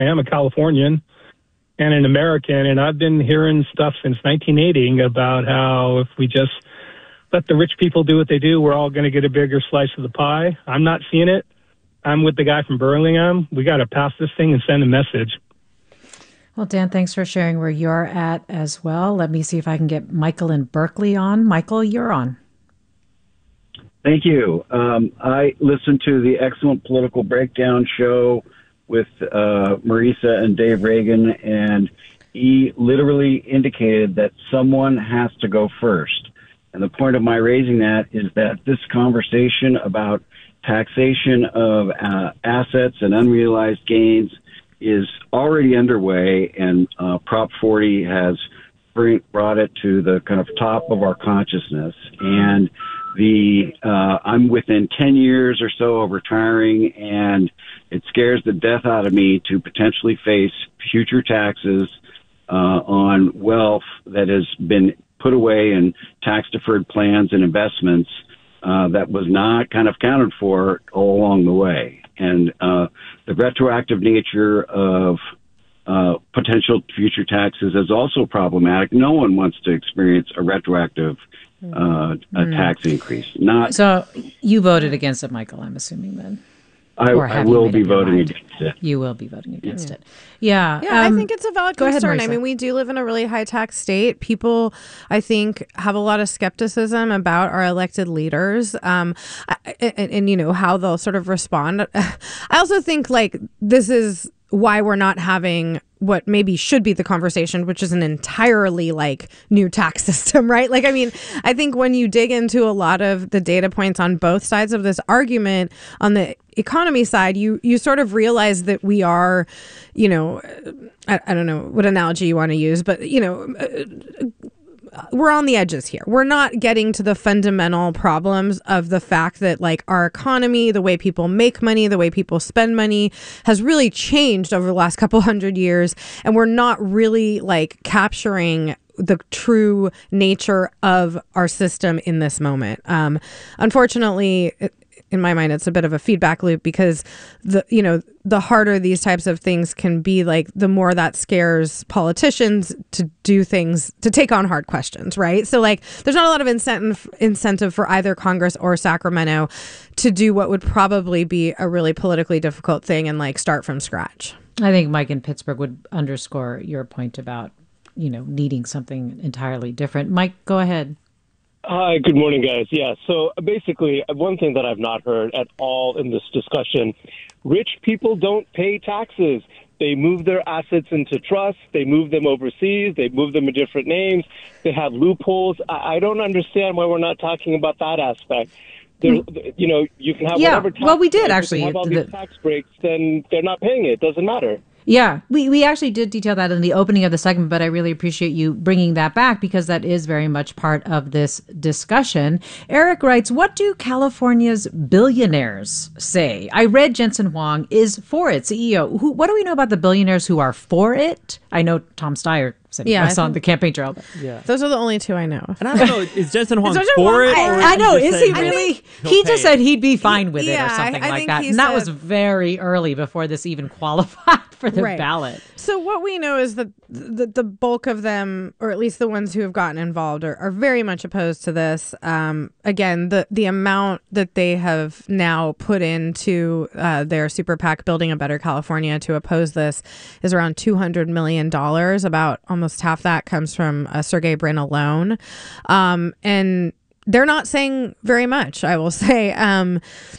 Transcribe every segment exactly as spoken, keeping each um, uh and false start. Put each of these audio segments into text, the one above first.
I am a Californian and an American, and I've been hearing stuff since nineteen eighty about how if we just let the rich people do what they do, we're all going to get a bigger slice of the pie. I'm not seeing it. I'm with the guy from Burlingame. We got to pass this thing and send a message. Well, Dan, thanks for sharing where you're at as well. Let me see if I can get Michael in Berkeley on. Michael, you're on. Thank you. Um, I listened to the Excellent Political Breakdown show with uh, Marisa and Dave Reagan, and he literally indicated that someone has to go first. And the point of my raising that is that this conversation about taxation of uh, assets and unrealized gains is already underway, and uh, Prop forty has bring, brought it to the kind of top of our consciousness. And the uh, I'm within ten years or so of retiring, and it scares the death out of me to potentially face future taxes uh, on wealth that has been put away in tax-deferred plans and investments uh, that was not kind of accounted for all along the way. And uh, the retroactive nature of uh, potential future taxes is also problematic. No one wants to experience a retroactive uh, a tax increase. Not So you voted against it, Michael, I'm assuming then. I, I will be voting against it. You will be voting against yeah. it. Yeah. Yeah, um, I think it's a valid concern. Ahead, I mean, we do live in a really high tax state. People, I think, have a lot of skepticism about our elected leaders um, and, and, you know, how they'll sort of respond. I also think, like, this is why we're not having what maybe should be the conversation, which is an entirely like new tax system, right? Like, I mean, I think when you dig into a lot of the data points on both sides of this argument, on the economy side, you you sort of realize that we are, you know, I, I don't know what analogy you want to use, but, you know, we're on the edges here. We're not getting to the fundamental problems of the fact that, like, our economy, the way people make money, the way people spend money has really changed over the last couple hundred years. And we're not really, like, capturing the true nature of our system in this moment. Um, unfortunately, it, in my mind, it's a bit of a feedback loop because the, you know, the harder these types of things can be, like, the more that scares politicians to do things, to take on hard questions, right? So, like, there's not a lot of incentive incentive for either Congress or Sacramento to do what would probably be a really politically difficult thing and, like, start from scratch. I think Mike in Pittsburgh would underscore your point about, you know, needing something entirely different. Mike, go ahead. Hi, good morning, guys. Yeah, so basically, one thing that I've not heard at all in this discussion, rich people don't pay taxes. They move their assets into trusts. They move them overseas. They move them in different names. They have loopholes. I, I don't understand why we're not talking about that aspect. There, you know, you can have yeah, whatever tax well, we did breaks. actually. You can have all the, these tax breaks, then they're not paying it. It doesn't matter. Yeah, we, we actually did detail that in the opening of the segment, but I really appreciate you bringing that back because that is very much part of this discussion. Eric writes, what do California's billionaires say? I read Jensen Huang is for it, C E O. Who, what do we know about the billionaires who are for it? I know Tom Steyer said yeah, I saw on the campaign trail. Yeah. Those are the only two I know. And I don't know, is Jensen Huang Jensen for Huang, it? I, or I know, is is he really? He just it. said he'd be fine with he, it yeah, or something I, I like think that. he And said, that was very early before this even qualified for the right. ballot. So what we know is that the, the bulk of them, or at least the ones who have gotten involved, are, are very much opposed to this. Um, again, the, the amount that they have now put into uh, their super PAC Building a Better California to oppose this is around two hundred million dollars. About almost half that comes from uh, Sergey Brin alone. Um, and they're not saying very much, I will say. Um,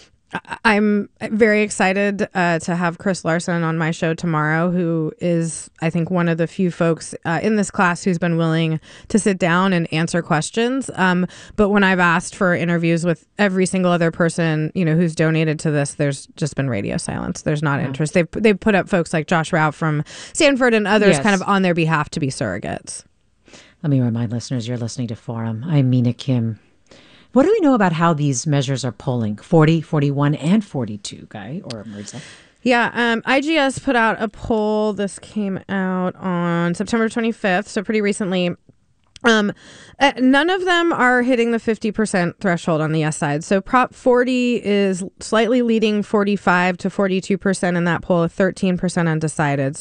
I'm very excited uh, to have Chris Larson on my show tomorrow, who is, I think, one of the few folks uh, in this class who's been willing to sit down and answer questions. Um, but when I've asked for interviews with every single other person, you know, who's donated to this, there's just been radio silence. There's not yeah. interest. They've, they've put up folks like Josh Rao from Stanford and others yes. kind of on their behalf to be surrogates. Let me remind listeners, you're listening to Forum. I'm Mina Kim. What do we know about how these measures are polling? forty, forty-one, and forty-two, Guy or Marisa? Yeah, um, I G S put out a poll. This came out on September twenty-fifth, so pretty recently. Um, uh, none of them are hitting the fifty percent threshold on the yes side. So Prop forty is slightly leading forty-five to forty-two percent in that poll, thirteen percent undecided.